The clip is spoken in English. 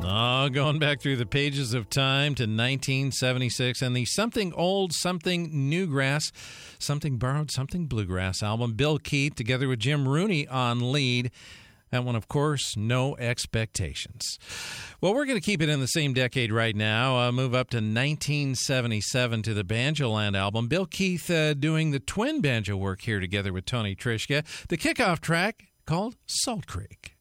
Oh, going back through the pages of time to 1976 and the Something Old, Something Newgrass, Something Borrowed, Something Bluegrass album. Bill Keith together with Jim Rooney on lead. That one, of course, No Expectations. Well, we're going to keep it in the same decade right now. Move up to 1977 to the Banjoland album. Bill Keith doing the twin banjo work here together with Tony Trischka. The kickoff track called Salt Creek.